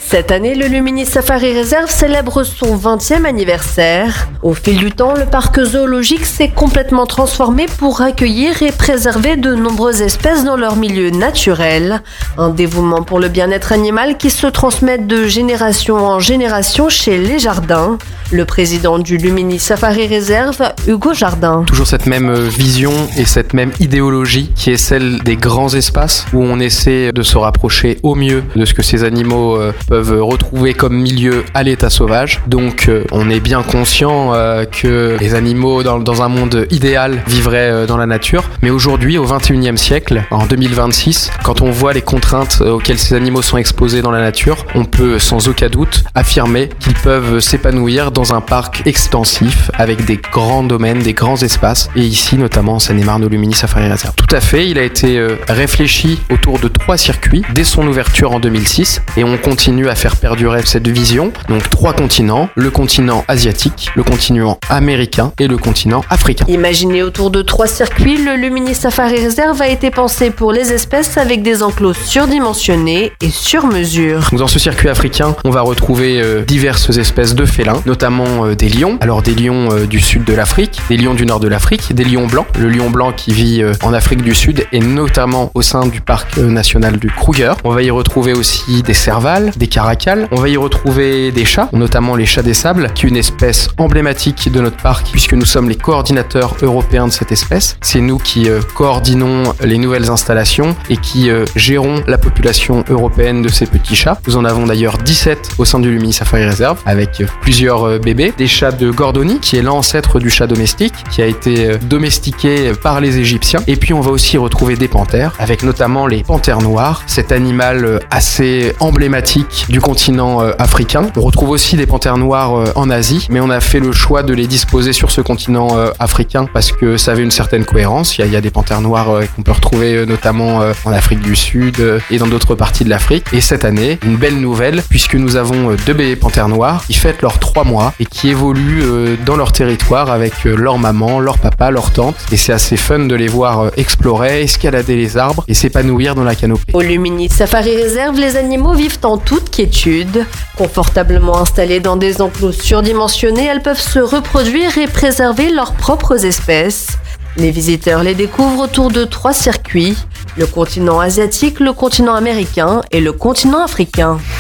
Cette année, le Lumini Safari Reserve célèbre son 20e anniversaire. Au fil du temps, le parc zoologique s'est complètement transformé pour accueillir et préserver de nombreuses espèces dans leur milieu naturel. Un dévouement pour le bien-être animal qui se transmet de génération en génération chez les Jardins. Le président du Lumini Safari Reserve, Hugo Jardin. Toujours cette même vision et cette même idéologie qui est celle des grands espaces où on essaie de se rapprocher au mieux de ce que ces animaux peuvent retrouver comme milieu à l'état sauvage. Donc on est bien conscient que les animaux dans un monde idéal vivraient dans la nature. Mais aujourd'hui, au 21e siècle, en 2026, quand on voit les contraintes auxquelles ces animaux sont exposés dans la nature, on peut sans aucun doute affirmer qu'ils peuvent s'épanouir dans un parc extensif avec des grands domaines, des grands espaces, et ici notamment en Seine-et-Marne au Lumini Safari Reserve. Tout à fait, il a été réfléchi autour de 3 circuits dès son ouverture en 2006 et on continue à faire perdurer cette vision. Donc 3 continents, le continent asiatique, le continent américain et le continent africain. Imaginé autour de 3 circuits, le Lumini Safari Reserve a été pensé pour les espèces avec des enclos surdimensionnés et sur mesure. Donc dans ce circuit africain, on va retrouver diverses espèces de félins, notamment des lions. Alors des lions du sud de l'Afrique, des lions du nord de l'Afrique, des lions blancs. Le lion blanc qui vit en Afrique du Sud et notamment au sein du parc national du Kruger. On va y retrouver aussi des servals, des caracals. On va y retrouver des chats, notamment les chats des sables, qui est une espèce emblématique de notre parc puisque nous sommes les coordinateurs européens de cette espèce. C'est nous qui coordinons les nouvelles installations et qui gérons la population européenne de ces petits chats. Nous en avons d'ailleurs 17 au sein du Lumini Safari Reserve avec plusieurs bébés. Des chats de Gordoni qui est l'ancêtre du chat domestique qui a été domestiqué par les Égyptiens. Et puis on va aussi retrouver des panthères avec notamment les panthères noires, cet animal assez emblématique du continent africain. On retrouve aussi des panthères noires en Asie, mais on a fait le choix de les disposer sur ce continent africain parce que ça avait une certaine cohérence. Il y a des panthères noires qu'on peut retrouver notamment en Afrique du Sud et dans d'autres parties de l'Afrique. Et cette année, une belle nouvelle puisque nous avons 2 bébés panthères noires qui fêtent leurs 3 mois et qui évoluent dans leur territoire avec leur maman, leur papa, leur tante. Et c'est assez fun de les voir explorer, escalader les arbres et s'épanouir dans la canopée. Au Lumini Safari Reserve, les animaux vivent en toute quiétude. Confortablement installées dans des enclos surdimensionnés, elles peuvent se reproduire et préserver leurs propres espèces. Les visiteurs les découvrent autour de 3 circuits, le continent asiatique, le continent américain et le continent africain.